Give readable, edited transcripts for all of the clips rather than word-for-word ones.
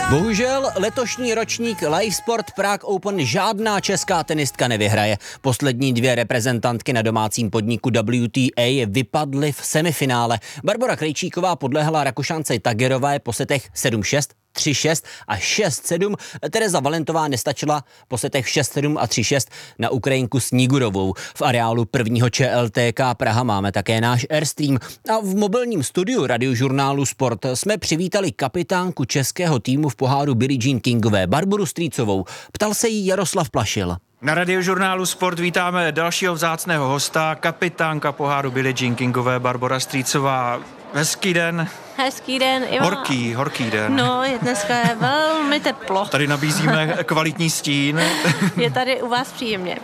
Bohužel letošní ročník Livesport Prague Open žádná česká tenistka nevyhraje. Poslední dvě reprezentantky na domácím podniku WTA vypadly v semifinále. Barbora Krejčíková podlehla Rakušance Tagerové po setech 7-6, 3-6 a 6-7. Tereza Valentová nestačila po setech 6-7 a 3-6 na Ukrajinku Snigurovou. V areálu prvního ČLTK Praha máme také náš Airstream a v mobilním studiu radiožurnálu Sport jsme přivítali kapitánku českého týmu v poháru Billie Jean Kingové Barboru Strýcovou. Ptal se jí Jaroslav Plašil. Na radiožurnálu Sport vítáme dalšího vzácného hosta, kapitánka poháru Billie Jean Kingové Barbora Strýcová. Hezký den. Hezký den, Iva. Horký den. No, dneska je velmi teplo. Tady nabízíme kvalitní stín. Je tady u vás příjemně.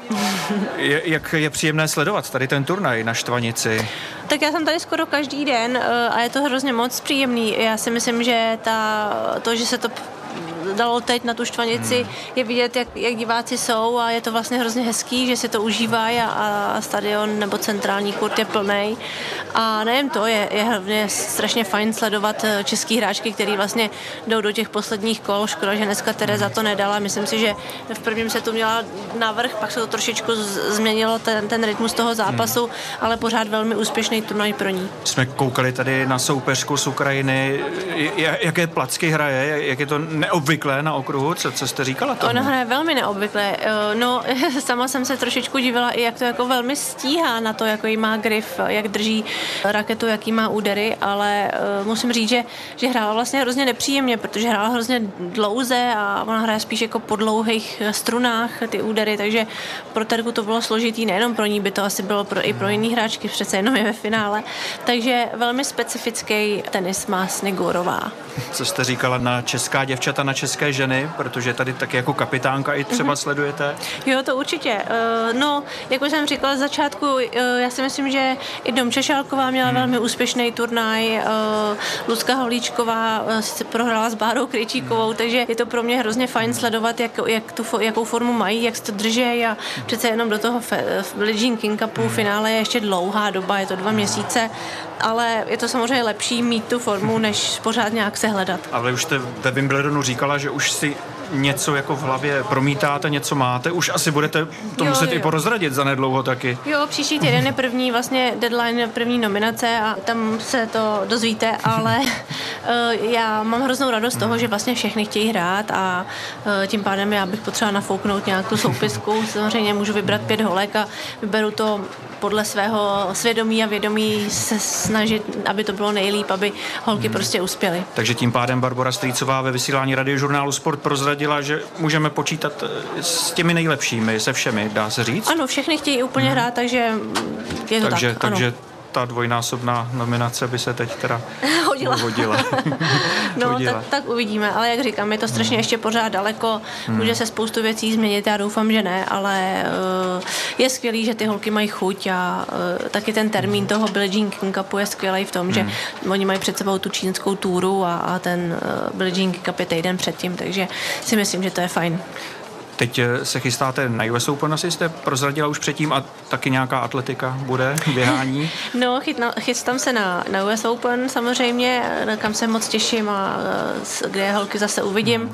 Jak je příjemné sledovat tady ten turnaj na Štvanici? Tak já jsem tady skoro každý den a je to hrozně moc příjemný. Já si myslím, že že se to dalo teď na tu Štvanici, je vidět, jak diváci jsou a je to vlastně hrozně hezký, že si to užívají a stadion nebo centrální kurt je plnej. A nejen to, je hlavně strašně fajn sledovat český hráčky, který vlastně jdou do těch posledních kol. Škoda, že dneska Tereza to nedala. Myslím si, že v prvním setu měla navrch, pak se to trošičku změnilo ten rytmus toho zápasu, ale pořád velmi úspěšný turnaj pro ní. Jsme koukali tady na soupeřku z Ukrajiny. Jaké placky hraje? Jak je to neobvyklé na okruhu? Co jste říkala tomu? Ona hraje velmi neobvyklé. No, sama jsem se trošičku divila i jak to jako velmi stíhá na to, jako jí má grif, jak drží raketu, jaký má údery, ale musím říct, že hrála vlastně hrozně nepříjemně, protože hrála hrozně dlouze a ona hraje spíš jako po dlouhých strunách ty údery, takže pro Terku to bylo složitý, nejenom pro ní, by to asi bylo i pro jiný hráčky, přece jenom je ve finále. Takže velmi specifický tenis má Snigurová. Co jste říkala na česká děvčata, na české ženy, protože tady taky jako kapitánka i třeba sledujete? Jo, to určitě. No, jak už jsem říkala z začátku, já si myslím, že i Domča Šálková měla velmi úspěšný turnaj, Lucka Havlíčková sice prohrála s Bárou Krejčíkovou, takže je to pro mě hrozně fajn sledovat, jakou formu mají, jak se to drží a přece jenom do toho Billie Jean King Cupu finále je ještě dlouhá doba, je to 2 měsíce, ale je to samozřejmě lepší mít tu formu, než pořád nějak se hledat. Ale už jste ve Wimbledonu říkala, že už si něco jako v hlavě promítáte, něco máte, už asi budete to muset i porozradit zanedlouho taky. Jo, příští týden je první vlastně deadline, první nominace a tam se to dozvíte, ale já mám hroznou radost z toho, že vlastně všechny chtějí hrát a tím pádem já bych potřeba nafouknout nějak tu soupisku. Samozřejmě můžu vybrat 5 holek a vyberu to podle svého svědomí a vědomí se snažit, aby to bylo nejlíp, aby holky prostě uspěly. Takže tím pádem Barbora Strýcová ve vysílání radiožurnálu Sport prozradila, že můžeme počítat s těmi nejlepšími, se všemi, dá se říct? Ano, všechny chtějí úplně hrát, takže je to tak. Takže ta dvojnásobná nominace by se teď teda hodila. No, tak uvidíme, ale jak říkám, je to strašně ještě pořád daleko, může se spoustu věcí změnit, já doufám, že ne, ale je skvělý, že ty holky mají chuť a taky ten termín toho Billie Jean King Cupu je skvělý v tom, že oni mají před sebou tu čínskou túru a ten Billie Jean King Cup je týden předtím, takže si myslím, že to je fajn. Teď se chystáte na US Open, asi jste prozradila už předtím a taky nějaká atletika bude, běhání? No, chystám se na US Open samozřejmě, kam se moc těším a kde holky zase uvidím.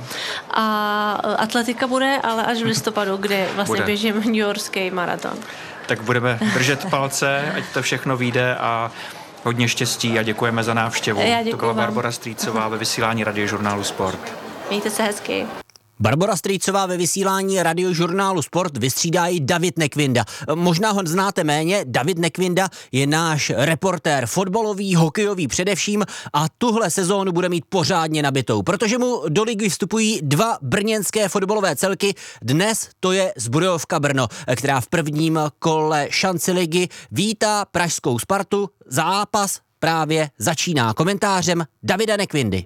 A atletika bude, ale až v listopadu, kde vlastně běžím New Yorkský maraton. Tak budeme držet palce, ať to všechno vyjde a hodně štěstí a děkujeme za návštěvu. To byla Barbora Strýcová ve vysílání radiožurnálu Sport. Mějte se hezky. Barbora Strýcová ve vysílání radiožurnálu Sport vystřídá i David Nekvinda. Možná ho znáte méně, David Nekvinda je náš reportér fotbalový, hokejový především a tuhle sezónu bude mít pořádně nabitou, protože mu do ligy vstupují 2 brněnské fotbalové celky. Dnes to je Zbrojovka Brno, která v prvním kole šance ligy vítá pražskou Spartu. Zápas právě začíná komentářem Davida Nekvindy.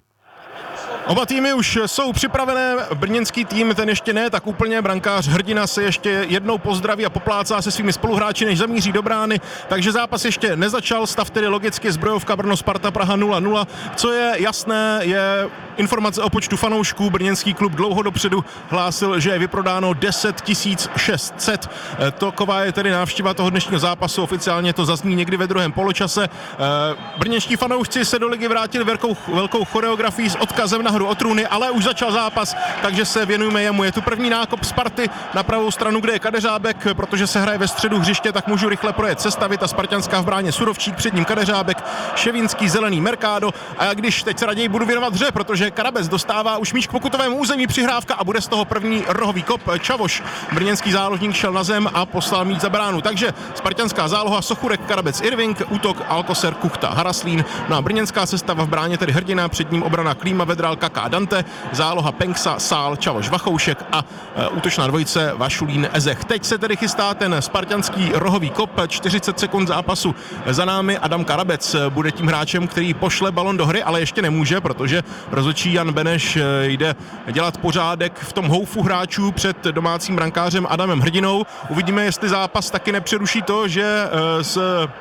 Oba týmy už jsou připravené, brněnský tým ten ještě ne, tak úplně brankář Hrdina se ještě jednou pozdraví a poplácá se svými spoluhráči, než zamíří do brány, takže zápas ještě nezačal, stav tedy logicky Zbrojovka Brno Sparta Praha 0-0. Co je jasné, je informace o počtu fanoušků. Brněnský klub dlouho dopředu hlásil, že je vyprodáno 10 600. Taková je tedy návštěva toho dnešního zápasu, oficiálně to zazní někdy ve druhém poločase. Brněnští fanoušci se do ligy vrátili velkou choreografií s odkazem na nahoru o trůny, ale už začal zápas, takže se věnujeme jemu. Je tu první nákop Sparty na pravou stranu, kde je Kadeřábek, protože se hraje ve středu hřiště, tak můžu rychle projet sestavit. A spartanská v bráně Surovčík, před ním Kadeřábek, Ševinský, Zelený, Mercado. A já když teď se raději budu věnovat hře, protože Karabec dostává už míč k pokutovému území, přihrávka a bude z toho první rohový kop. Čavoš, brněnský záložník, šel na zem a poslal míč za bránu. Takže spartanská záloha: Sochurek, Karabec, Irving, útok Alcocer, Kuchta, Haraslín. No a brněnská sestava v bráně tedy Hrdina, před ním obrana Klíma, Vedral, Kaká, Dante, záloha Penksa, Sál, Čavoš, Vachoušek a útočná dvojice Vašulín, Ezech. Teď se tedy chystá ten spartanský rohový kop, 40 sekund zápasu za námi. Adam Karabec bude tím hráčem, který pošle balon do hry, ale ještě nemůže, protože rozhodčí Jan Beneš jde dělat pořádek v tom houfu hráčů před domácím brankářem Adamem Hrdinou. Uvidíme, jestli zápas taky nepřeruší to, že z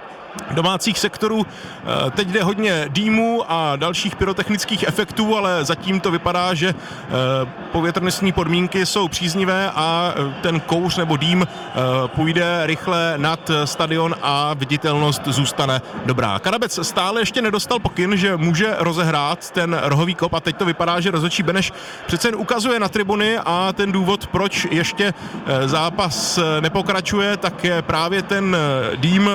domácích sektorů teď jde hodně dýmu a dalších pyrotechnických efektů, ale zatím to vypadá, že povětrnostní podmínky jsou příznivé a ten kouř nebo dým půjde rychle nad stadion a viditelnost zůstane dobrá. Karabec stále ještě nedostal pokyn, že může rozehrát ten rohový kop a teď to vypadá, že rozhodčí Beneš přece jen ukazuje na tribuny a ten důvod, proč ještě zápas nepokračuje, tak je právě ten dým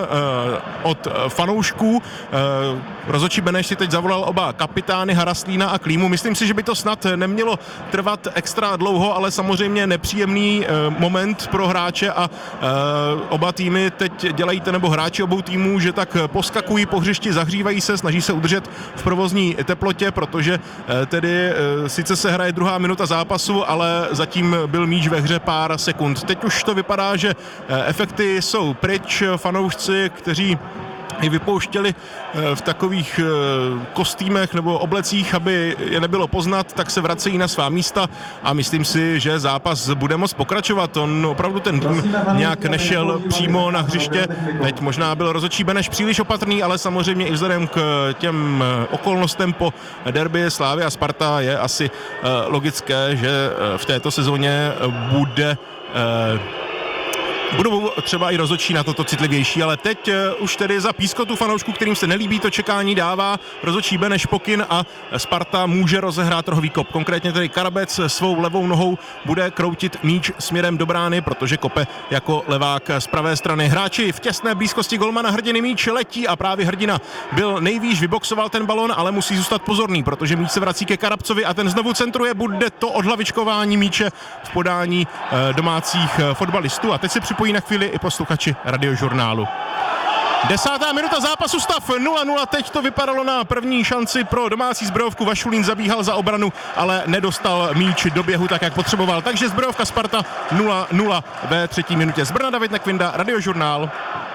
od fanoušků. Rozhodčí Beneš si teď zavolal oba kapitány Haraslína a Klímu. Myslím si, že by to snad nemělo trvat extra dlouho, ale samozřejmě nepříjemný moment pro hráče a oba týmy teď dělají, nebo hráči obou týmů, že tak poskakují po hřišti, zahřívají se, snaží se udržet v provozní teplotě, protože tedy sice se hraje druhá minuta zápasu, ale zatím byl míč ve hře pár sekund. Teď už to vypadá, že efekty jsou pryč. Fanoušci, kteří i vypouštěli v takových kostýmech nebo oblecích, aby je nebylo poznat, tak se vracejí na svá místa a myslím si, že zápas bude moct pokračovat. On opravdu ten dým nějak nešel přímo na hřiště. Teď možná byl rozhodčí Beneš příliš opatrný, ale samozřejmě i vzhledem k těm okolnostem po derby Slavia a Sparta je asi logické, že v této sezóně budou třeba i rozhodčí na toto citlivější, ale teď už tedy za pískotu fanoušků, kterým se nelíbí to čekání, dává rozhodčí Beneš pokyn a Sparta může rozehrát rohový kop. Konkrétně tedy Karabec svou levou nohou bude kroutit míč směrem do brány, protože kope jako levák z pravé strany. Hráči v těsné blízkosti golmana Hrdiny, míč letí a právě Hrdina byl nejvýš, vyboxoval ten balon, ale musí zůstat pozorný, protože míč se vrací ke Karabcovi a ten znovu centruje, bude to odhlavičkování míče v podání domácích fotbalistů. A teď si připojí na chvíli i posluchači Radiožurnálu. 10. minuta zápasu, stav 0-0, teď to vypadalo na první šanci pro domácí Zbrojovku. Vašulín zabíhal za obranu, ale nedostal míč do běhu tak, jak potřeboval. Takže Zbrojovka Sparta 0-0 ve 3. minutě. Z Brna David Nekvinda, Radiožurnál.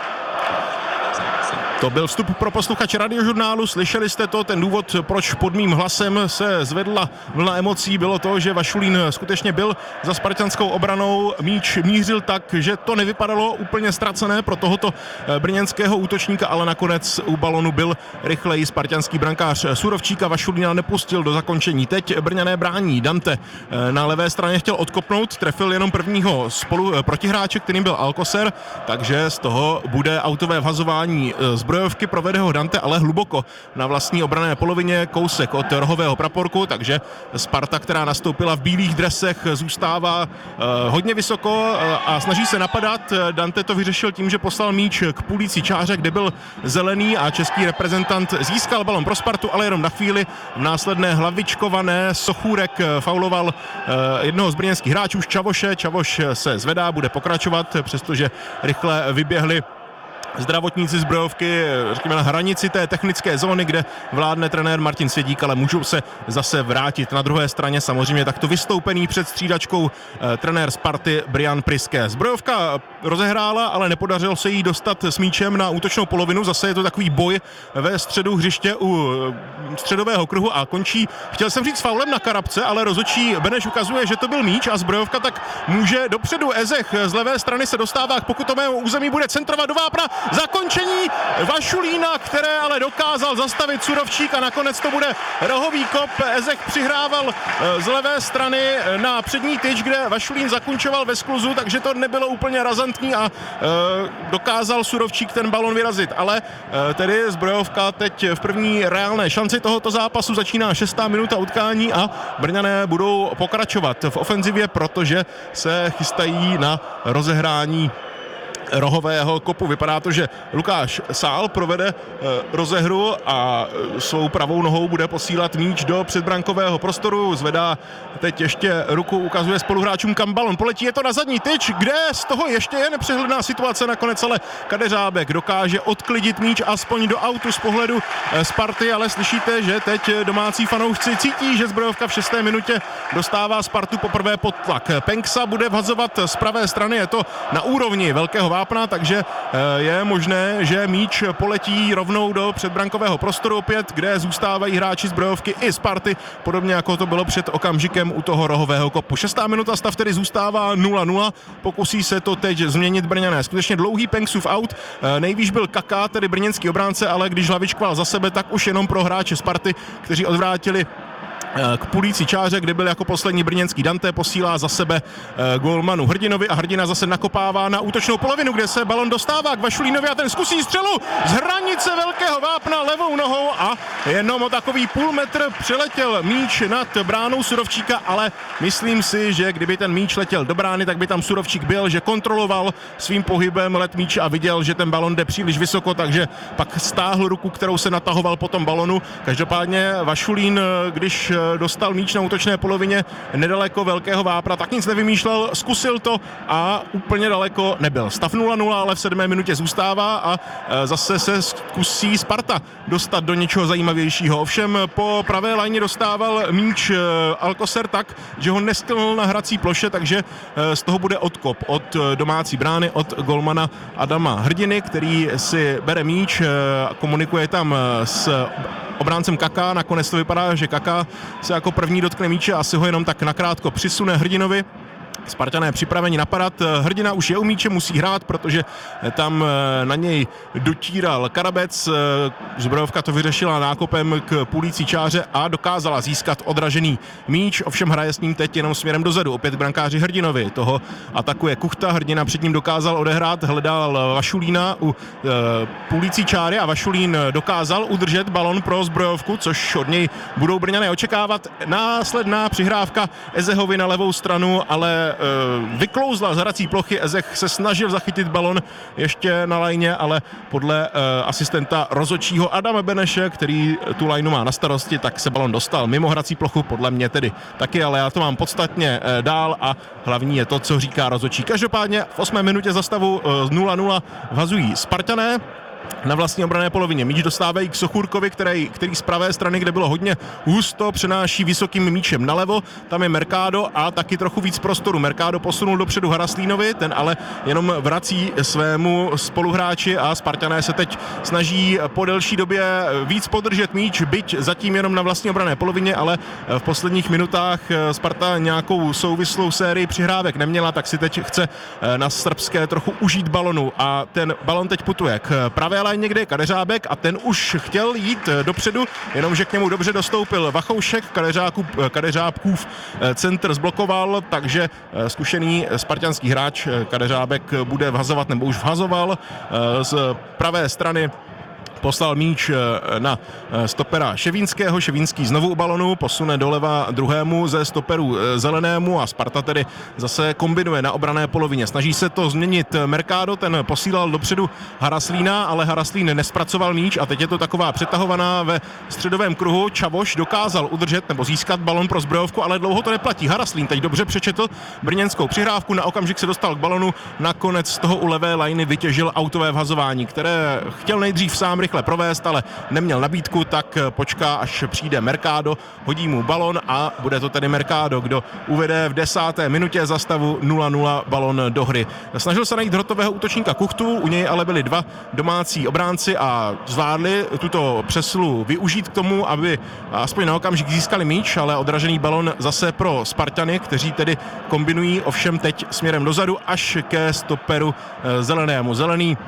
To byl vstup pro posluchače Radiožurnálu, slyšeli jste to, ten důvod, proč pod mým hlasem se zvedla vlna emocí, bylo to, že Vašulín skutečně byl za spartanskou obranou, míč mířil tak, že to nevypadalo úplně ztracené pro tohoto brněnského útočníka, ale nakonec u balonu byl rychleji spartanský brankář Surovčíka, Vašulína nepustil do zakončení. Teď Brňané brání, Dante na levé straně chtěl odkopnout, trefil jenom prvního protihráče, kterým byl Alcocer, takže z toho bude autové vhazování Zbrojovky, provede ho Dante, ale hluboko na vlastní obranné polovině, kousek od rohového praporku, takže Sparta, která nastoupila v bílých dresech, zůstává hodně vysoko a snaží se napadat. Dante to vyřešil tím, že poslal míč k půlící čáře, kde byl zelený a český reprezentant získal balon pro Spartu, ale jenom na chvíli. V následné hlavičkované Sochůrek fauloval jednoho z brněnských hráčů Čavoše. Čavoš se zvedá, bude pokračovat, přestože rychle vyběhli zdravotníci Zbrojovky, řekněme, na hranici té technické zóny, kde vládne trenér Martin Svědík, ale můžou se zase vrátit. Na druhé straně samozřejmě takto vystoupený před střídačkou trenér Sparty Brian Priske. Zbrojovka rozehrála, ale nepodařilo se jí dostat s míčem na útočnou polovinu. Zase je to takový boj ve středu hřiště u středového kruhu a končí, chtěl jsem říct, faulem na Karabce, ale rozhodčí Beneš ukazuje, že to byl míč a Zbrojovka tak může dopředu. Ezech z levé strany se dostává k pokutovému území, bude centrovat do vápna. Zakončení Vašulína, které ale dokázal zastavit Surovčík a nakonec to bude rohový kop. Ezech přihrával z levé strany na přední tyč, kde Vašulín zakončoval ve skluzu, takže to nebylo úplně razantní razantní a dokázal Surovčík ten balon vyrazit, ale tedy Zbrojovka teď v první reálné šanci tohoto zápasu, začíná 6. minuta utkání a Brňané budou pokračovat v ofenzivě, protože se chystají na rozehrání rohového kopu. Vypadá to, že Lukáš Sál provede rozehru a svou pravou nohou bude posílat míč do předbrankového prostoru. Zvedá teď ještě ruku, ukazuje spoluhráčům, kam balon poletí. Je to na zadní tyč, kde z toho ještě je nepřehledná situace. Nakonec ale Kadeřábek dokáže odklidit míč aspoň do autu z pohledu Sparty, ale slyšíte, že teď domácí fanoušci cítí, že Zbrojovka v 6. minutě dostává Spartu poprvé pod tlak. Penksa bude vhazovat z pravé strany, je to na úrovni velkého vápna, takže je možné, že míč poletí rovnou do předbrankového prostoru opět, kde zůstávají hráči Zbrojovky i Sparty, podobně jako to bylo před okamžikem u toho rohového kopu. 6. minuta, stav tedy zůstává 0-0, pokusí se to teď změnit Brňané. Skutečně dlouhý Penksův aut, nejvýš byl Kaká, tedy brněnský obránce, ale když hlavičkoval za sebe, tak už jenom pro hráče Sparty, kteří odvrátili k půlící čáře, kde byl jako poslední brněnský Dante, posílá za sebe golmanu Hrdinovi a Hrdina zase nakopává na útočnou polovinu, kde se balon dostává k Vašulínovi a ten zkusí střelu z hranice velkého vápna levou nohou a jenom o takový půl metr přiletěl míč nad bránou Surovčíka, ale myslím si, že kdyby ten míč letěl do brány, tak by tam Surovčík byl, že kontroloval svým pohybem let míče a viděl, že ten balon jde příliš vysoko, takže pak stáhl ruku, kterou se natahoval po tom balonu. Každopádně Vašulín, když dostal míč na útočné polovině nedaleko velkého vápna, tak nic nevymýšlel, zkusil to a úplně daleko nebyl. Stav 0-0, ale v 7. minutě zůstává a zase se zkusí Sparta dostat do něčeho zajímavějšího. Ovšem po pravé lajně dostával míč Alcocer tak, že ho nestylnul na hrací ploše, takže z toho bude odkop od domácí brány, od golmana Adama Hrdiny, který si bere míč, komunikuje tam s obráncem Kaká, nakonec to vypadá, že Kaká se jako první dotkne míče a asi ho jenom tak nakrátko přisune Hrdinovi. Spartané připraveni napadat. Hrdina už je u míče, musí hrát, protože tam na něj dotíral Karabec. Zbrojovka to vyřešila nákopem k půlící čáře a dokázala získat odražený míč, ovšem hraje s ním teď jenom směrem dozadu. Opět brankáři Hrdinovi. Toho atakuje Kuchta, Hrdina před ním dokázal odehrát, hledal Vašulína u půlící čáry a Vašulín dokázal udržet balon pro Zbrojovku, což od něj budou Brňané očekávat. Následná přihrávka Ezehovi na levou stranu, ale vyklouzla z hrací plochy. Ezech se snažil zachytit balon ještě na lajně, ale podle asistenta rozhodčího Adama Beneše, který tu lajnu má na starosti, tak se balon dostal mimo hrací plochu, podle mě tedy taky, ale já to mám podstatně dál a hlavní je to, co říká rozhodčí. Každopádně v 8. minutě za stavu 0-0 vhazují Spartané na vlastní obranné polovině. Míč dostávají k Sochůrkovi, který z pravé strany, kde bylo hodně husto, přenáší vysokým míčem nalevo. Tam je Mercado a taky trochu víc prostoru. Mercado posunul dopředu Haraslínovi, ten ale jenom vrací svému spoluhráči a Spartané se teď snaží po delší době víc podržet míč, byť zatím jenom na vlastní obranné polovině, ale v posledních minutách Sparta nějakou souvislou sérii přihrávek neměla, tak si teď chce na srbské trochu užít balonu a ten balon teď putuje k pravé lajně, někde je Kadeřábek a ten už chtěl jít dopředu, jenomže k němu dobře dostoupil Vachoušek, Kadeřábkův centr zblokoval, takže zkušený spartanský hráč Kadeřábek bude vhazovat nebo už vhazoval z pravé strany. Poslal míč na stopera Ševínského, Ševínský znovu u balonu, posune doleva druhému ze stoperů Zelenému a Sparta tedy zase kombinuje na obranné polovině. Snaží se to změnit Mercado, ten posílal dopředu Haraslína, ale Haraslín nespracoval míč a teď je to taková přetahovaná ve středovém kruhu. Čavoš dokázal udržet nebo získat balon pro Zbrojovku, ale dlouho to neplatí. Haraslín teď dobře přečetl brněnskou přihrávku, na okamžik se dostal k balonu, nakonec z toho u levé lajny vytěžil autové vhazování, které chtěl nejdřív sám rychle provést, ale neměl nabídku, tak počká, až přijde Mercado, hodí mu balon a bude to tedy Mercado, kdo uvede v 10. minutě za stavu 0-0 balon do hry. Snažil se najít hrotového útočníka Kuchtu, u něj ale byli dva domácí obránci a zvládli tuto přesilu využít k tomu, aby aspoň na okamžik získali míč, ale odražený balon zase pro Spartany, kteří tedy kombinují ovšem teď směrem dozadu až ke stoperu Zelenému. Zelený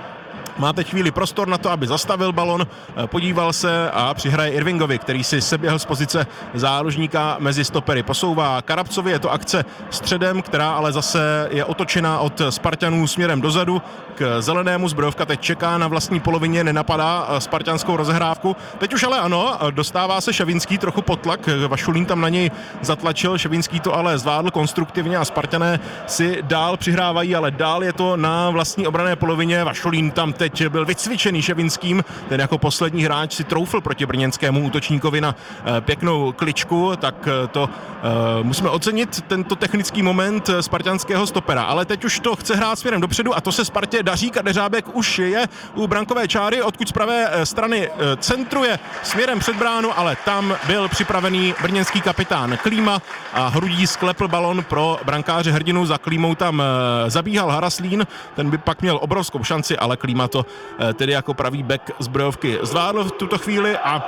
má teď chvíli prostor na to, aby zastavil balon, podíval se a přihraje Irvingovi, který si seběhl z pozice záložníka mezi stopery. Posouvá Karabcovi, je to akce středem, která ale zase je otočena od Spartanů směrem dozadu k zelenému. Zbrojovka teď čeká na vlastní polovině, nenapadá spartanskou rozehrávku. Teď už ale ano, dostává se Šavinský trochu pod tlak, Vašulín tam na něj zatlačil, Šavinský to ale zvládl konstruktivně a Spartané si dál přihrávají, ale dál je to na vlastní obranné polovině. Vašulín tam teď byl vycvičený Ševinským, ten jako poslední hráč si troufl proti brněnskému útočníkovi na pěknou kličku, tak to musíme ocenit, tento technický moment spartanského stopera, ale teď už to chce hrát směrem dopředu a to se Spartě daří. Kadeřábek už je u brankové čáry, odkud z pravé strany centruje směrem před bránu, ale tam byl připravený brněnský kapitán Klíma a Hrudí sklepl balon pro brankáře Hrdinu. Za Klímou tam zabíhal Haraslín, ten by pak měl obrovskou šanci, ale Klíma to tedy jako pravý back Zbrojovky zvládl v tuto chvíli a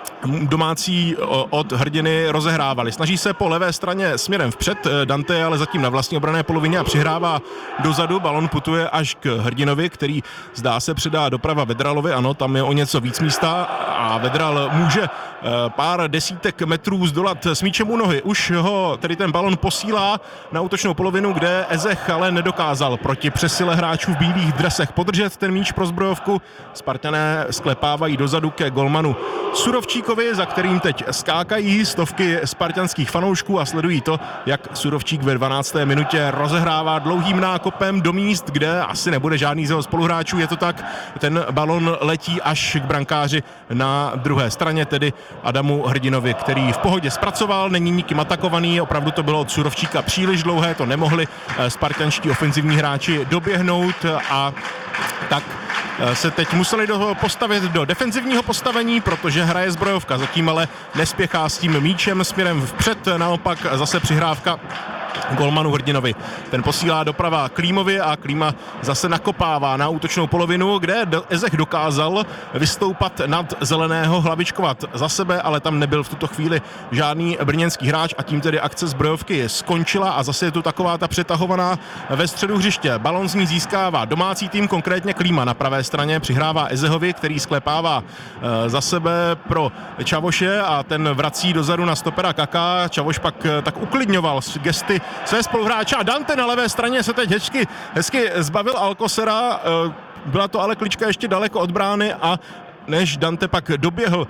domácí od Hrdiny rozehrávali. Snaží se po levé straně směrem vpřed, Dante je ale zatím na vlastní obranné polovině a přihrává dozadu, balon putuje až k Hrdinovi, který zdá se předá doprava Vedralovi, ano, tam je o něco víc místa a Vedral může pár desítek metrů zdolat s míčem u nohy. Už ho tedy ten balon posílá na útočnou polovinu, kde Ezech ale nedokázal proti přesile hráčů v bílých dresech podržet ten míč pro Zbrojovku. Spartané sklepávají dozadu ke golmanu Surovčíkovi, za kterým teď skákají stovky spartanských fanoušků a sledují to, jak Surovčík ve 12. minutě rozehrává dlouhým nákopem do míst, kde asi nebude žádný z jeho spoluhráčů. Je to tak, ten balon letí až k brankáři na druhé straně, tedy Adamu Hrdinovi, který v pohodě zpracoval, není nikým atakovaný, opravdu to bylo od Surovčíka příliš dlouhé, to nemohli spartanští ofenzivní hráči doběhnout a tak se teď museli postavit do defenzivního postavení, protože hraje Zbrojovka, zatím ale nespěchá s tím míčem směrem vpřed, naopak zase přihrávka golmanu Hrdinovi. Ten posílá doprava Klímovi a Klíma zase nakopává na útočnou polovinu, kde Ezech dokázal vystoupat nad zeleného, hlavičkovat za sebe, ale tam nebyl v tuto chvíli žádný brněnský hráč a tím tedy akce Zbrojovky skončila a zase je tu taková ta přetahovaná ve středu hřiště. Balon z ní získává domácí tým, konkrétně Klíma na pravé straně, přihrává Ezehovi, který sklepává za sebe pro Čavoše a ten vrací dozadu na stopera Kaká. Čavoš pak tak uklidňoval gesty své spoluhráče a Dante na levé straně se teď hezky zbavil Alcosera, byla to ale klička ještě daleko od brány a než Dante pak doběhl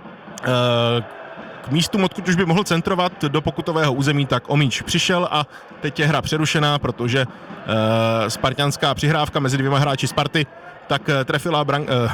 k místům, odkud už by mohl centrovat do pokutového území, tak o míč přišel a teď je hra přerušená, protože spartanská přihrávka mezi dvěma hráči Sparty tak trefila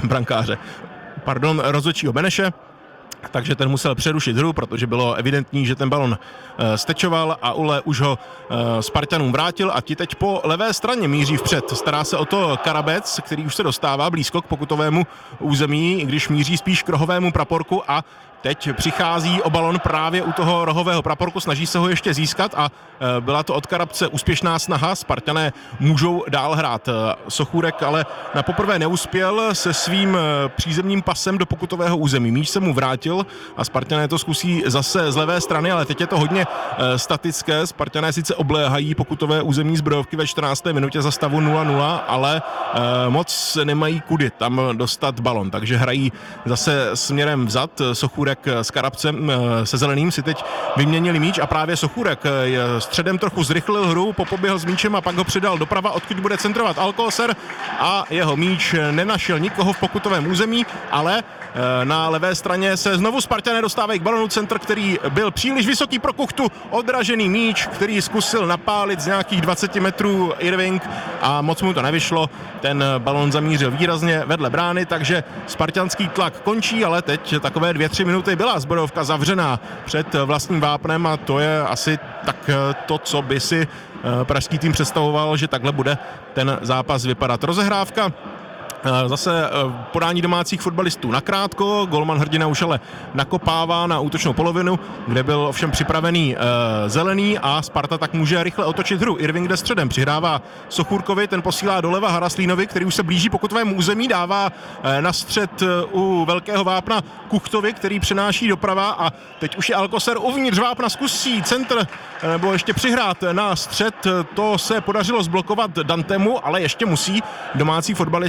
rozhodčího Beneše, takže ten musel přerušit hru, protože bylo evidentní, že ten balon stečoval a Ule už ho Spartanům vrátil a ti teď po levé straně míří vpřed. Stará se o to Karabec, který už se dostává blízko k pokutovému území, když míří spíš k rohovému praporku a teď přichází o balon právě u toho rohového praporku, snaží se ho ještě získat a byla to od Karabce úspěšná snaha. Spartané můžou dál hrát. Sochůrek ale na poprvé neuspěl se svým přízemním pasem do pokutového území. Míč se mu vrátil a Spartané to zkusí zase z levé strany, ale teď je to hodně statické. Spartané sice obléhají pokutové území Zbrojovky ve 14. minutě za stavu 0-0, ale moc nemají kudy tam dostat balon, takže hrají zase směrem vzad. Sochůrek s Karabcem, se zeleným si teď vyměnili míč a právě Sochůrek středem trochu zrychlil hru, popoběhl s míčem a pak ho předal doprava, odkud bude centrovat Alcocer a jeho míč nenašel nikoho v pokutovém území, ale na levé straně se znovu Spartané dostávají k balonu, centr, který byl příliš vysoký pro Kuchtu, odražený míč, který zkusil napálit z nějakých 20 metrů Irving a moc mu to nevyšlo, ten balon zamířil výrazně vedle brány, takže spartanský tlak končí, ale teď takové 2-3 minuty byla Zbrojovka zavřená před vlastním vápnem a to je asi tak to, co by si pražský tým představoval, že takhle bude ten zápas vypadat. Rozehrávka zase podání domácích fotbalistů nakrátko, golman Hrdina už ale nakopává na útočnou polovinu, kde byl ovšem připravený zelený a Sparta tak může rychle otočit hru. Irving jde středem, přihrává Sochůrkovi, ten posílá doleva Haraslínovi, který už se blíží pokutovému území, dává na střed u velkého vápna Kuchtovi, který přenáší doprava a teď už je Alcocer uvnitř vápna, zkusí centr nebo ještě přihrát na střed, to se podařilo zblokovat Dantemu, ale ještě musí domácí fotbalisté zůstat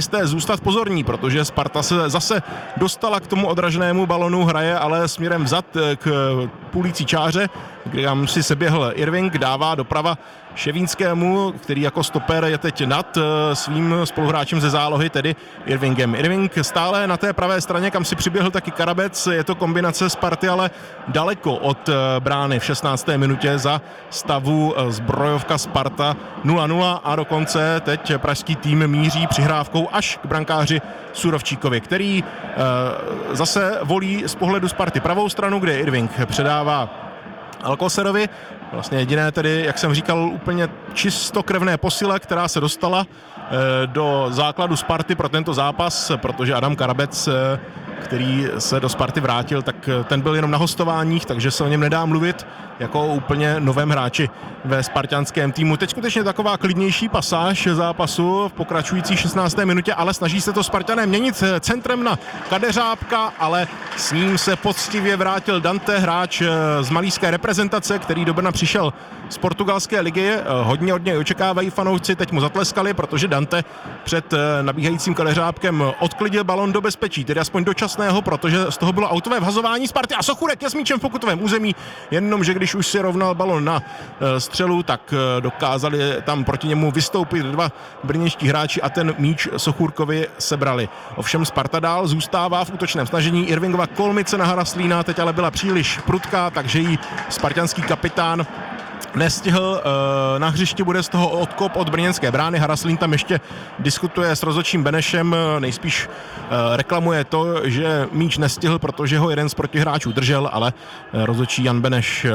zůstat pozorní, protože Sparta se zase dostala k tomu odraženému balonu, hraje ale směrem vzad k půlící čáře, kde tam si seběhl Irving, dává doprava Ševínskému, který jako stoper je teď nad svým spoluhráčem ze zálohy, tedy Irvingem. Irving stále na té pravé straně, kam si přiběhl taky Karabec, je to kombinace Sparty, ale daleko od brány v 16. minutě za stavu Zbrojovka Sparta 0-0 a dokonce teď pražský tým míří přihrávkou až k brankáři Surovčíkovi, který zase volí z pohledu Sparty pravou stranu, kde Irving předává Alcocerovi. Vlastně jediné tedy, jak jsem říkal, úplně čistokrevné posile, která se dostala do základu Sparty pro tento zápas, protože Adam Karabec, který se do Sparty vrátil, tak ten byl jenom na hostováních, takže se o něm nedá mluvit jako o úplně novém hráči ve spartanském týmu. Teď skutečně taková klidnější pasáž zápasu v pokračující 16. minutě, ale snaží se to Spartané měnit centrem na Kadeřábka, ale s ním se poctivě vrátil Dante, hráč z malířské reprezentace, který do Brna přišel z portugalské ligy. Hodně od něj očekávají fanoušci, teď mu zatleskali, protože Dante před nabíhajícím Kadeřábkem odklidil balon do bezpečí, tedy aspoň dočasného, protože z toho bylo autové vhazování Sparty a Sochůrek je s míčem v pokutovém území, jenomže když už si rovnal balon na střelu, tak dokázali tam proti němu vystoupit dva brněnští hráči a ten míč Sochůrkovi sebrali. Ovšem Sparta dál zůstává v útočném snažení. Irvingova kolmice na Haraslína teď ale byla příliš prudká, takže jí spartanský kapitán nestihl. Na hřišti bude z toho odkop od brněnské brány. Haraslín tam ještě diskutuje s rozhodčím Benešem, nejspíš reklamuje to, že míč nestihl, protože ho jeden z protihráčů držel, ale rozhodčí Jan Beneš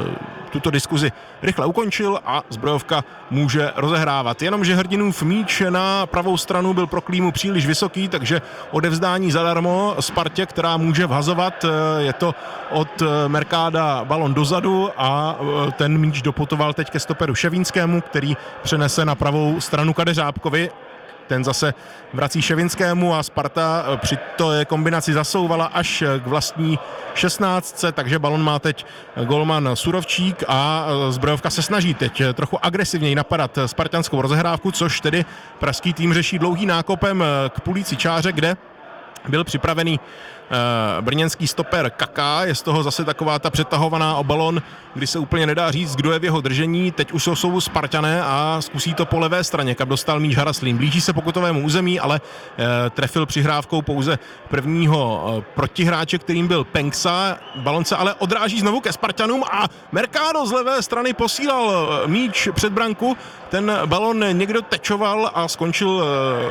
tuto diskuzi rychle ukončil a Zbrojovka může rozehrávat. Jenomže Hrdinův míč na pravou stranu byl pro Klímu příliš vysoký, takže odevzdání zadarmo Spartě, která může vhazovat. Je to od Merkáda balon dozadu a ten míč doputoval teď ke stoperu Ševínskému, který přenese na pravou stranu Kadeřábkovi. Ten zase vrací Ševinskému a Sparta při té kombinaci zasouvala až k vlastní 16, takže balon má teď golman Surovčík a Zbrojovka se snaží teď trochu agresivněji napadat spartanskou rozehrávku, což tedy pražský tým řeší dlouhým nákopem k půlící čáře, kde byl připravený brněnský stoper Kaká, je z toho zase taková ta přetahovaná o balon, kdy se úplně nedá říct, kdo je v jeho držení. Teď už jsou Spartané a zkusí to po levé straně, kam dostal míč Haraslín. Blíží se pokutovému území, ale trefil přihrávkou pouze prvního protihráče, kterým byl Penksa. Balon se ale odráží znovu ke Spartanům a Mercado z levé strany posílal míč před branku. Ten balon někdo tečoval a skončil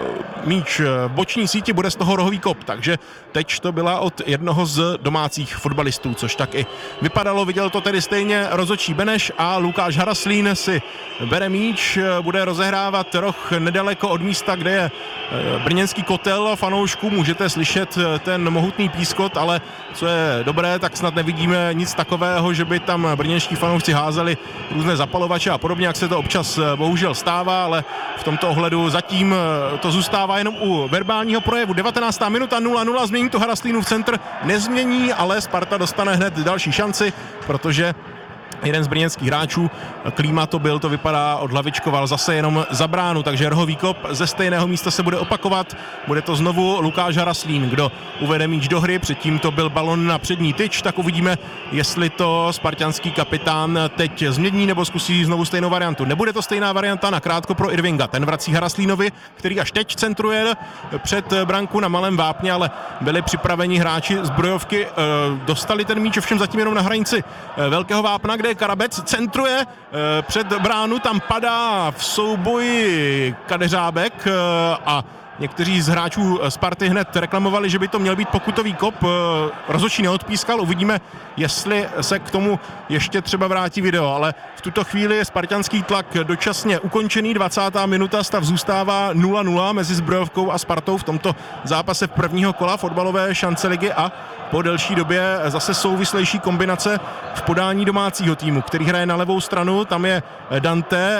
míč v boční síti, bude z toho rohový kop, takže teď to byla od jednoho z domácích fotbalistů, což tak i vypadalo. Viděl to tedy stejně rozhodčí Beneš a Lukáš Haraslín si bere míč, bude rozehrávat roh nedaleko od místa, kde je brněnský kotel fanoušků. Můžete slyšet ten mohutný pískot, ale co je dobré, tak snad nevidíme nic takového, že by tam brněnští fanoušci házeli různé zapalovače a podobně, jak se to občas bohužel stává, ale v tomto ohledu zatím to zůstává jenom u verbálního projevu. 19. minuta 0-0, změní to Haraslínův centr, nezmění, ale Sparta dostane hned další šanci, protože jeden z brněnských hráčů, Klíma to byl, to vypadá, odhlavičkoval zase jenom za bránu, takže rohový kop ze stejného místa se bude opakovat. Bude to znovu Lukáš Haraslín, kdo uvede míč do hry, předtím to byl balon na přední tyč, tak uvidíme, jestli to spartanský kapitán teď změní nebo zkusí znovu stejnou variantu. Nebude to stejná varianta, nakrátko pro Irvinga, ten vrací Haraslínovi, který až teď centruje před branku na malém vápně, ale byli připraveni hráči Zbrojovky, dostali ten míč ovšem zatím jenom na hranici velkého vápna, kde Karabec centruje před bránu, tam padá v souboji Kadeřábek a někteří z hráčů Sparty hned reklamovali, že by to měl být pokutový kop. Rozhodčí neodpískal, uvidíme, jestli se k tomu ještě třeba vrátí video, ale v tuto chvíli je spartanský tlak dočasně ukončený. 20. minuta, stav zůstává 0-0 mezi Zbrojovkou a Spartou v tomto zápase prvního kola fotbalové šance ligy a po delší době zase souvislejší kombinace v podání domácího týmu, který hraje na levou stranu, tam je Dante,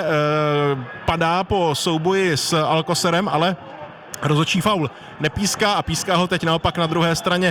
padá po souboji s Alcocerem, ale rozhodčí faul nepíská a píská ho teď naopak na druhé straně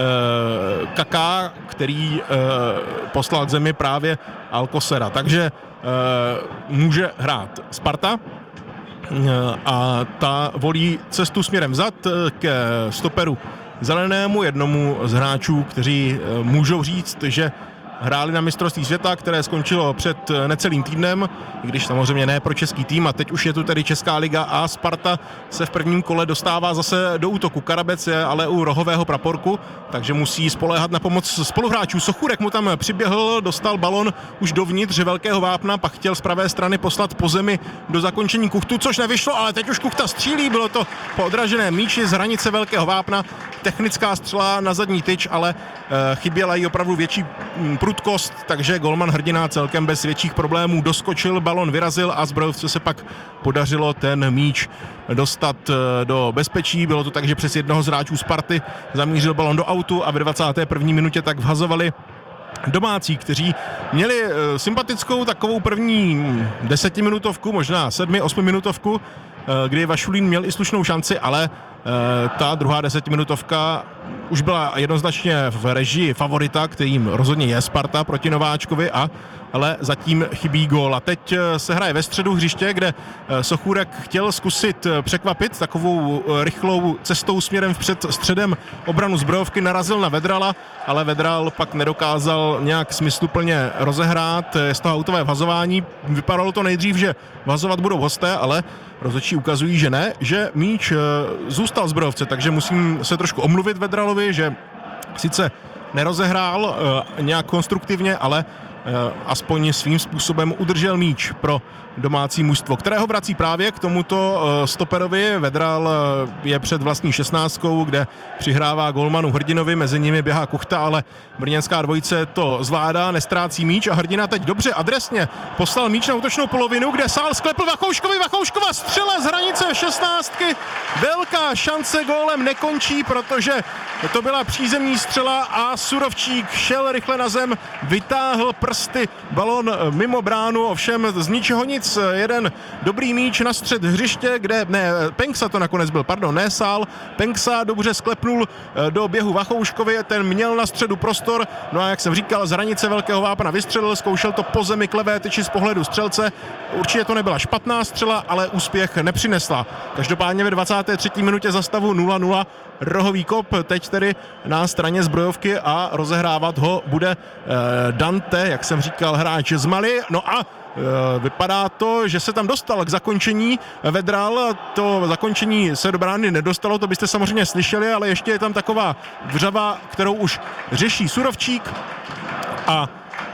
Kaká, který poslal k zemi právě Alcocera. Takže může hrát Sparta. a ta volí cestu směrem vzad ke stoperu Zelenému, jednomu z hráčů, kteří můžou říct, že hráli na mistrovství světa, které skončilo před necelým týdnem, i když samozřejmě ne pro český tým, a teď už je tu tedy Česká liga a Sparta se v prvním kole dostává zase do útoku. Karabec je ale u rohového praporku, takže musí spoléhat na pomoc spoluhráčů. Sochůrek mu tam přiběhl, dostal balon už dovnitř velkého vápna, pak chtěl z pravé strany poslat po zemi do zakončení Kuchtu, což nevyšlo, ale teď už Kuchta střílí, bylo to po odraženém míči z hranice velkého vápna, technická střela na zadní tyč, ale chyběla jí opravdu větší prudkost, takže golman Hrdina celkem bez větších problémů doskočil, balon vyrazil a zbrojovce se pak podařilo ten míč dostat do bezpečí. Bylo to tak, že přes jednoho z hráčů Sparty zamířil balon do autu a v 21. minutě tak vhazovali domácí, kteří měli sympatickou takovou první 10minutovku, možná 7-8 minutovku, kdy Vašulín měl i slušnou šanci, ale ta druhá 10minutovka už byla jednoznačně v režii favorita, kterým rozhodně je Sparta proti nováčkovi, ale zatím chybí gól. A teď se hraje ve středu hřiště, kde Sochůrek chtěl zkusit překvapit takovou rychlou cestou směrem vpřed středem obranu zbrojovky, narazil na Vedrala, ale Vedral pak nedokázal nějak smysluplně rozehrát z toho autové vhazování. Vypadalo to nejdřív, že vhazovat budou hosté, ale rozhodčí ukazují, že ne, že míč zůstal zbrojovce, takže musím se trošku omluvit Vedralovi, že sice nerozehrál nějak konstruktivně, ale aspoň svým způsobem udržel míč pro domácí mužstvo, kterého vrací právě k tomuto stoperovi. Vedral je před vlastní 16, kde přihrává golmanu Hrdinovi, mezi nimi běhá Kuchta, ale brněnská dvojice to zvládá, nestrácí míč a Hrdina teď dobře adresně poslal míč na útočnou polovinu, kde Sál sklepl Vachouškovi, Vachouškova střela z hranice 16. Velká šance, gólem nekončí, protože to byla přízemní střela a Surovčík šel rychle na zem, vytáhl prsty, balon mimo bránu, ovšem z ničeho nic. Jeden dobrý míč na střed hřiště, kde Penksa to nakonec byl, ne Sál. Penksa dobře sklepnul do běhu Vachouškovi, ten měl na středu prostor, no a jak jsem říkal, z hranice velkého vápna vystřelil, zkoušel to po zemi k levé tyči z pohledu střelce. Určitě to nebyla špatná střela, ale úspěch nepřinesla. Každopádně ve 23. minutě za stavu 0-0 rohový kop, teď tedy na straně zbrojovky a rozehrávat ho bude Dante, jak jsem říkal, hráč z Mali. No a vypadá to, že se tam dostal k zakončení Vedral, to zakončení se do brány nedostalo, to byste samozřejmě slyšeli, ale ještě je tam taková vřava, kterou už řeší Surovčík a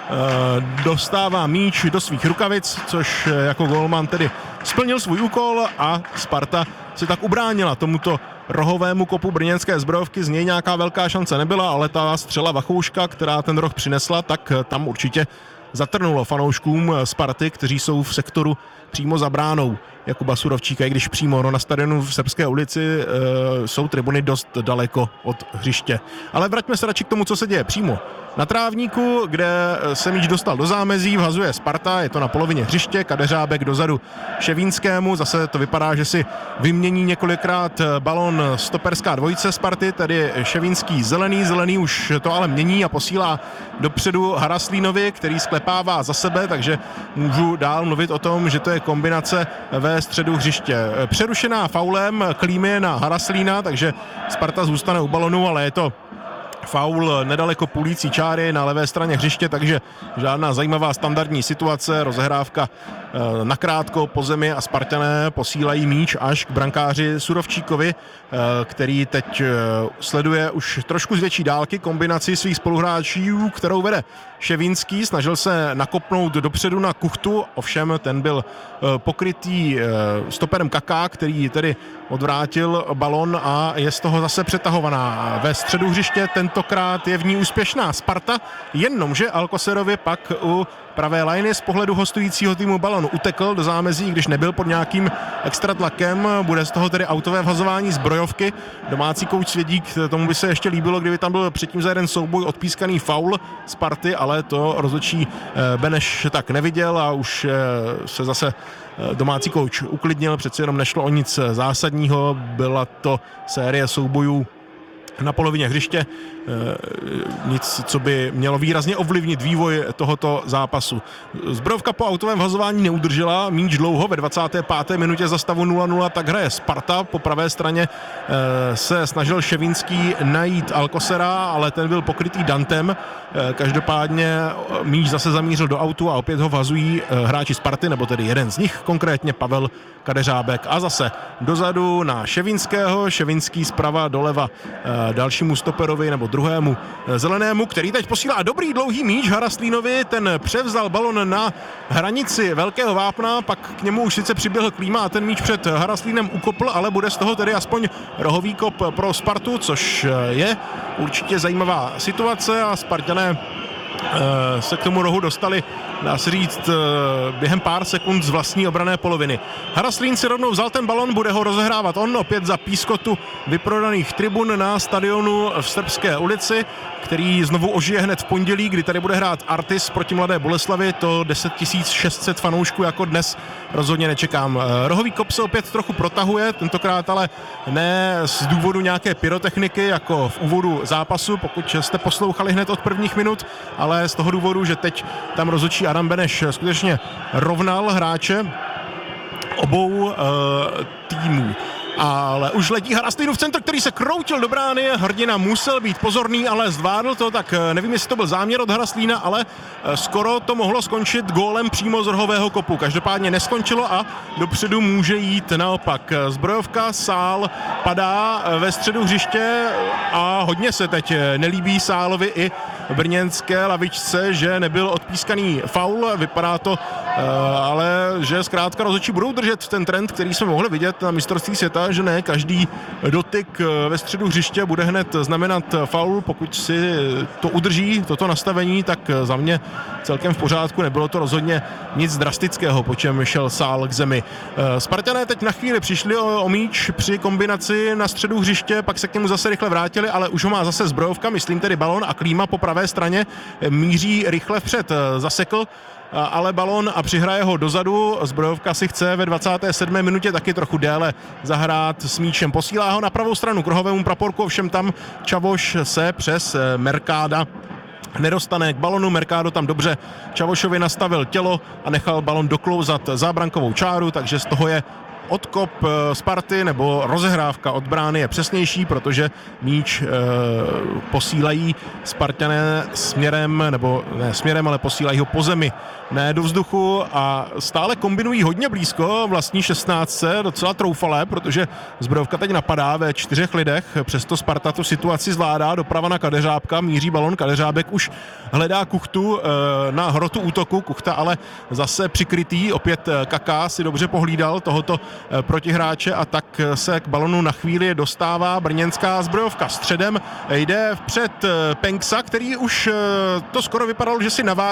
dostává míč do svých rukavic, což jako golman tedy splnil svůj úkol a Sparta se tak ubránila tomuto rohovému kopu brněnské zbrojovky. Z něj nějaká velká šance nebyla, ale ta střela Vachouška, která ten roh přinesla, tak tam určitě zatrnulo fanouškům Sparty, kteří jsou v sektoru přímo za bránou Jakuba Surovčíka, i když přímo na stadionu v Srbské ulici jsou tribuny dost daleko od hřiště. Ale vraťme se radši k tomu, co se děje přímo na trávníku, kde se míč dostal do zámezí, vhazuje Sparta, je to na polovině hřiště, Kadeřábek dozadu Ševínskému, zase to vypadá, že si vymění několikrát balon stoperská dvojice Sparty, tedy Ševínský Zelený už to ale mění a posílá dopředu Haraslínovi, který sklepává za sebe, takže můžu dál mluvit o tom, že to je kombinace ve středu hřiště. Přerušená faulem Klímy na Haraslína, takže Sparta zůstane u balonu, ale je to faul nedaleko půlící čáry na levé straně hřiště, takže žádná zajímavá standardní situace, rozehrávka nakrátko po zemi a Spartané posílají míč až k brankáři Surovčíkovi, který teď sleduje už trošku z větší dálky kombinaci svých spoluhráčů, kterou vede Ševínský, snažil se nakopnout dopředu na Kuchtu, ovšem ten byl pokrytý stoperem Kaká, který tedy odvrátil balon a je z toho zase přetahovaná. Ve středu hřiště tentokrát je v ní úspěšná Sparta, jenomže Alcocerovi pak u pravé lajny z pohledu hostujícího týmu balon utekl do zámezí, když nebyl pod nějakým extra tlakem. Bude z toho tedy autové vhazování zbrojovky. Domácí kouč Svědík, tomu by se ještě líbilo, kdyby tam byl předtím za jeden souboj odpískaný faul Sparty, ale to rozhodčí Beneš tak neviděl a už se zase domácí kouč uklidnil, přeci jenom nešlo o nic zásadního, byla to série soubojů na polovině hřiště, nic, co by mělo výrazně ovlivnit vývoj tohoto zápasu. Zbrojovka po autovém vhazování neudržela míč dlouho, ve 25. minutě za stavu 0-0 tak hraje Sparta, po pravé straně se snažil Ševinský najít Alcosera, ale ten byl pokrytý Dantem, každopádně míč zase zamířil do autu a opět ho vhazují hráči Sparty, nebo tedy jeden z nich, konkrétně Pavel Kadeřábek, a zase dozadu na Ševinského, Ševinský zprava doleva dalšímu stoperovi nebo druhému zelenému, který teď posílá dobrý dlouhý míč Harastlínovi, ten převzal balon na hranici Velkého Vápna, pak k němu už sice přiběhl Klíma a ten míč před Harastlínem ukopl, ale bude z toho tedy aspoň rohový kop pro Spartu, což je určitě zajímavá situace a Spartané se k tomu rohu dostali, dá se říct, během pár sekund z vlastní obranné poloviny. Harastlín si rovnou vzal ten balon, bude ho rozehrávat on, opět za pískotu vyprodaných tribun na stadionu v Srbské ulici, který znovu ožije hned v pondělí, kdy tady bude hrát Artis proti Mladé Boleslavi, to 10 600 fanoušků jako dnes rozhodně nečekám. Rohový kop se opět trochu protahuje, tentokrát ale ne z důvodu nějaké pyrotechniky jako v úvodu zápasu, pokud jste poslouchali hned od prvních minut, ale z toho důvodu, že teď tam rozhodčí Adam Beneš skutečně rovnal hráče obou týmů. Ale už letí Harastlínův centr, který se kroutil do brány, Hrdina musel být pozorný, ale zvládl to, tak nevím, jestli to byl záměr od Harastlína, ale skoro to mohlo skončit gólem přímo z rohového kopu. Každopádně neskončilo a dopředu může jít naopak. Zbrojovka, Sál padá ve středu hřiště a hodně se teď nelíbí Sálovi i brněnské lavičce, že nebyl odpískaný faul. Vypadá to ale, že zkrátka rozhodčí budou držet ten trend, který jsme mohli vidět na mistrovství světa, že ne každý dotyk ve středu hřiště bude hned znamenat faul. Pokud si to udrží, toto nastavení, tak za mě celkem v pořádku. Nebylo to rozhodně nic drastického, po čem šel Sál k zemi. Spartané teď na chvíli přišli o míč při kombinaci na středu hřiště, pak se k němu zase rychle vrátili, ale už ho má zase Zbrojovka, myslím tedy balon, a Klíma po pravé straně míří rychle vpřed. Zasekl ale balon a přihraje ho dozadu. Zbrojovka si chce ve 27. minutě taky trochu déle zahrát s míčem. Posílá ho na pravou stranu k rohovému praporku, ovšem tam Čavoš se přes Merkáda nedostane k balonu. Mercado tam dobře Čavošovi nastavil tělo a nechal balon doklouzat za brankovou čáru, takže z toho je odkop Sparty nebo rozehrávka od brány je přesnější, protože míč posílají Spartané směrem, nebo ne směrem, ale posílají ho po zemi, ne do vzduchu, a stále kombinují hodně blízko vlastní 16, docela troufalé, protože Zbrojovka teď napadá ve 4 lidech, přesto Sparta tu situaci zvládá, doprava na Kadeřábka, míří balon, Kadeřábek už hledá Kuchtu na hrotu útoku, Kuchta ale zase přikrytý, opět Kaká si dobře pohlídal tohoto protihráče a tak se k balonu na chvíli dostává brněnská Zbrojovka. Středem jde vpřed Penksa, který už to skoro vypadalo, že si navádí